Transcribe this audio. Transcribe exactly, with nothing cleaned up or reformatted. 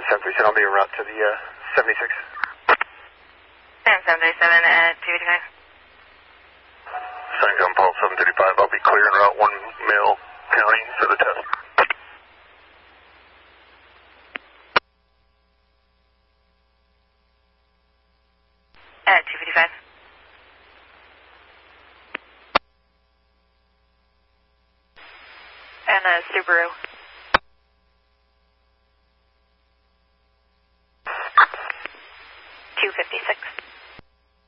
seven three seven, I'll be en route to the uh, seventy-six. And seven three seven at two eighty-five. San John Paul seven thirty-five, I'll be clear en route one mil county for the test. At two fifty-five. And a Subaru.